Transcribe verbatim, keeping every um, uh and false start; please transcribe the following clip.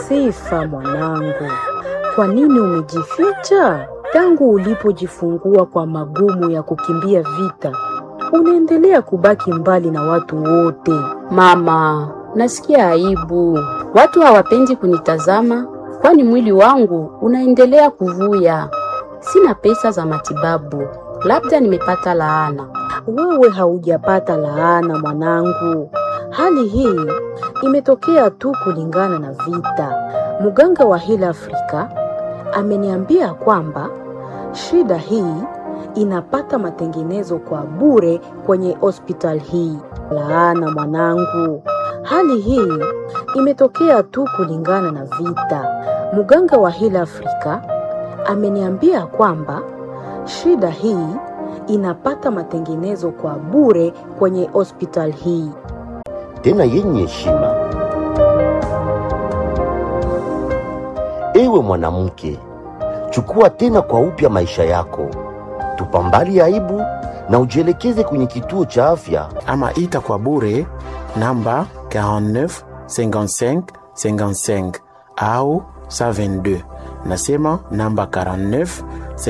Sifa mwanangu, kwa nini umejificha? Tangu ulipojifungua kwa magumu ya kukimbia vita, unaendelea kubaki mbali na watu wote. Mama, nasikia aibu. Watu hawapendi kunitazama kwani mwili wangu unaendelea kuvuya. Sina pesa za matibabu. Labda nimepata laana. Wewe haujapata laana mwanangu. Hali hii imetokea tu kulingana na vita. Muganga wa Heal Africa ameniambia kwamba shida hii inapata matengenezo kwa bure kwenye hospital hii. Laana mwanangu. Hali hii imetokea tu kulingana na vita. Muganga wa Heal Africa ameniambia kwamba shida hii inapata matengenezo kwa bure kwenye hospital hii. Tena yenye heshima. Ewe mwanamke, chukua tena kwa upya maisha yako. Tupambali aibu na ujielekeze kwenye kituo cha afya ama ita kwa bure namba quarante-neuf cinquante-cinq cinquante-cinq au cent vingt-deux. Nasema namba quarante-neuf